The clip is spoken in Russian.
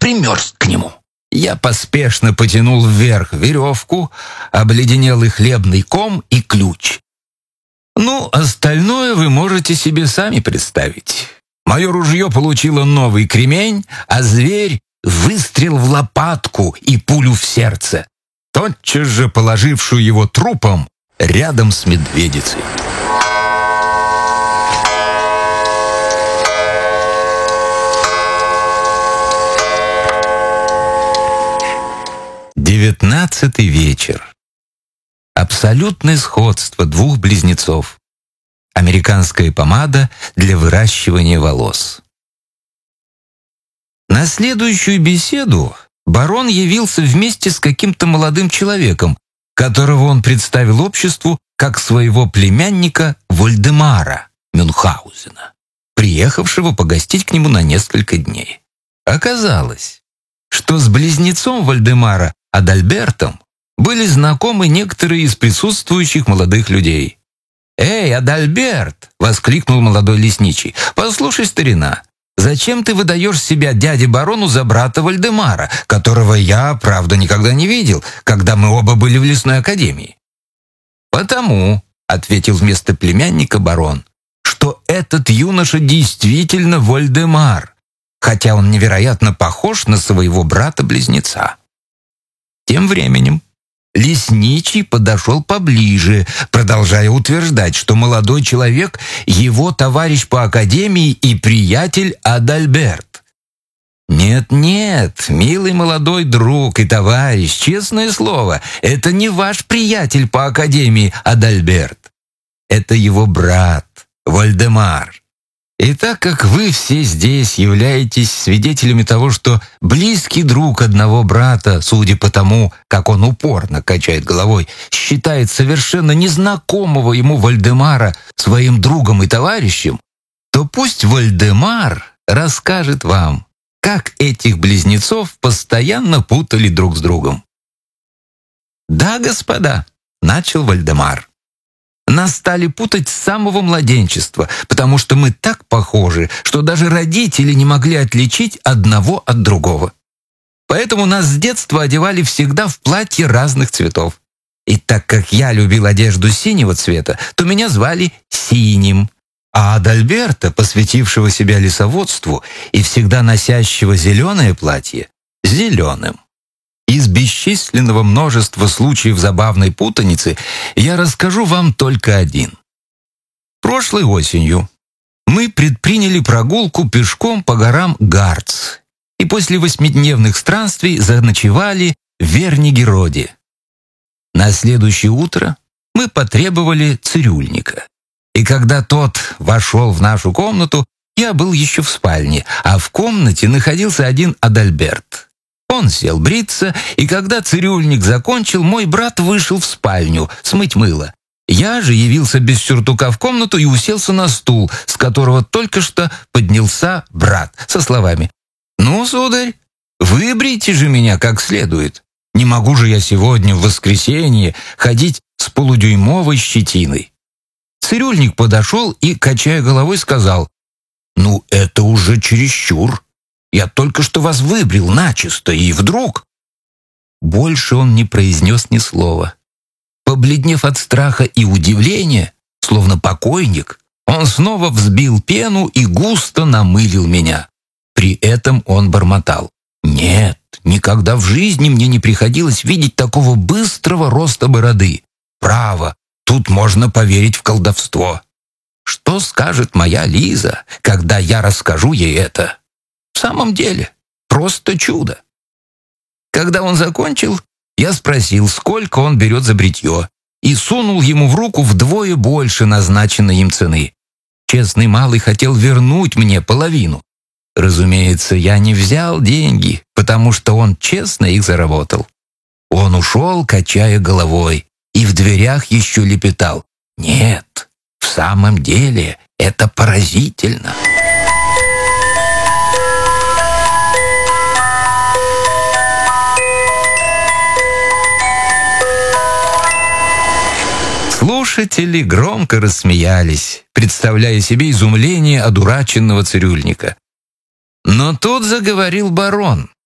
примерз к нему. Я поспешно потянул вверх веревку, обледенелый хлебный ком и ключ. Ну, остальное вы можете себе сами представить. Мое ружье получило новый кремень, а зверь — выстрел в лопатку и пулю в сердце, тотчас же положившую его трупом рядом с медведицей. Девятнадцатый вечер. Абсолютное сходство двух близнецов. Американская помада для выращивания волос. На следующую беседу барон явился вместе с каким-то молодым человеком, которого он представил обществу как своего племянника Вольдемара Мюнхгаузена, приехавшего погостить к нему на несколько дней. Оказалось, что с близнецом Вольдемара Адальбертом были знакомы некоторые из присутствующих молодых людей. «Эй, Адальберт!» — воскликнул молодой лесничий. «Послушай, старина, зачем ты выдаешь себя дяде-барону за брата Вольдемара, которого я, правда, никогда не видел, когда мы оба были в лесной академии?» «Потому», — ответил вместо племянника барон, «что этот юноша действительно Вольдемар, хотя он невероятно похож на своего брата-близнеца». Тем временем лесничий подошел поближе, продолжая утверждать, что молодой человек — его товарищ по академии и приятель Адальберт. «Нет-нет, милый молодой друг и товарищ, честное слово, это не ваш приятель по академии Адальберт. Это его брат Вольдемар. И так как вы все здесь являетесь свидетелями того, что близкий друг одного брата, судя по тому, как он упорно качает головой, считает совершенно незнакомого ему Вольдемара своим другом и товарищем, то пусть Вольдемар расскажет вам, как этих близнецов постоянно путали друг с другом». «Да, господа», — начал Вольдемар, «нас стали путать с самого младенчества, потому что мы так похожи, что даже родители не могли отличить одного от другого. Поэтому нас с детства одевали всегда в платья разных цветов. И так как я любил одежду синего цвета, то меня звали Синим. А Адальберта, посвятившего себя лесоводству и всегда носящего зеленое платье, Зеленым. Из бесчисленного множества случаев забавной путаницы я расскажу вам только один. Прошлой осенью мы предприняли прогулку пешком по горам Гарц и после 8-дневных странствий заночевали в Вернигероде. На следующее утро мы потребовали цирюльника. И когда тот вошел в нашу комнату, я был еще в спальне, а в комнате находился один Адальберт. Он сел бриться, и когда цирюльник закончил, мой брат вышел в спальню смыть мыло. Я же явился без сюртука в комнату и уселся на стул, с которого только что поднялся брат, со словами: «Ну, сударь, выбрейте же меня как следует. Не могу же я сегодня, в воскресенье, ходить с полудюймовой щетиной». Цирюльник подошел и, качая головой, сказал: «Ну, это уже чересчур. Я только что вас выбрил начисто, и вдруг...» Больше он не произнес ни слова. Побледнев от страха и удивления, словно покойник, он снова взбил пену и густо намылил меня. При этом он бормотал: «Нет, никогда в жизни мне не приходилось видеть такого быстрого роста бороды. Право, тут можно поверить в колдовство. Что скажет моя Лиза, когда я расскажу ей это? В самом деле, просто чудо». Когда он закончил, я спросил, сколько он берет за бритье, и сунул ему в руку вдвое больше назначенной им цены. Честный малый хотел вернуть мне половину. Разумеется, я не взял деньги, потому что он честно их заработал. Он ушел, качая головой, и в дверях еще лепетал: «Нет, в самом деле это поразительно». Слушатели громко рассмеялись, представляя себе изумление одураченного цирюльника. Но тут заговорил барон,